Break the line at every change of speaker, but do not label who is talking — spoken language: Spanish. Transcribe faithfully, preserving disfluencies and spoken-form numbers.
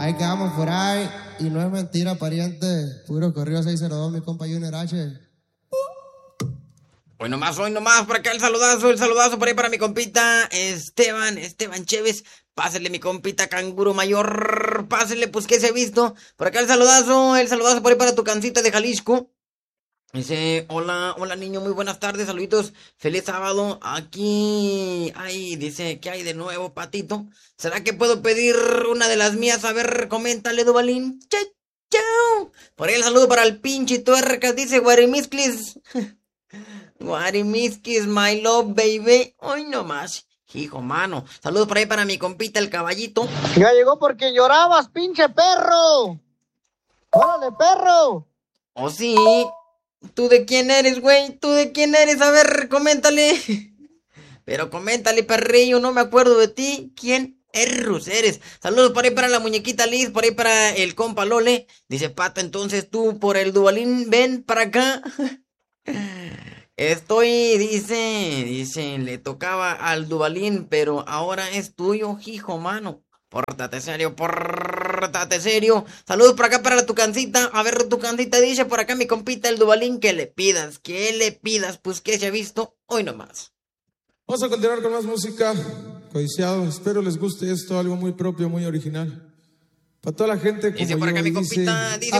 Ahí quedamos por ahí. Y no es mentira, pariente. Puro corrido seis cero dos, mi compa Junior H.
Hoy nomás, hoy nomás, por acá el saludazo, el saludazo por ahí para mi compita Esteban, Esteban Chévez. Pásele mi compita Canguro Mayor, pásele, pues que se ha visto. Por acá el saludazo, el saludazo por ahí para tu cancita de Jalisco. Dice, hola, hola niño, muy buenas tardes, saluditos, feliz sábado, aquí, ay, dice, ¿qué hay de nuevo, patito? ¿Será que puedo pedir una de las mías? A ver, coméntale, Duvalín. Chau, chau. Por ahí el saludo para el pinche tuercas, dice Guarimisclis. Guarimisquis, my love, baby. Hoy nomás. Hijo, mano. Saludos por ahí para mi compita, el caballito.
Ya llegó porque llorabas, pinche perro. ¡Órale, perro!
Oh, sí. ¿Tú de quién eres, güey? ¿Tú de quién eres? A ver, coméntale. Pero coméntale, perrillo, no me acuerdo de ti. ¿Quién eres? eres? Saludos por ahí para la muñequita Liz, por ahí para el compa Lole. Dice Pata, entonces tú por el Duvalín, ven para acá. Estoy, dice, dice, le tocaba al Duvalín, pero ahora es tuyo, hijo, mano. Pórtate serio, pórtate serio. Saludos por acá para tu cancita. A ver, tu cancita dice por acá mi compita el Duvalín que le pidas, que le pidas, pues que se ha visto hoy nomás.
Vamos a continuar con más música, codiciado. Espero les guste esto, algo muy propio, muy original. Para toda la gente como
Dice por acá
yo,
mi
y dice...
compita, dice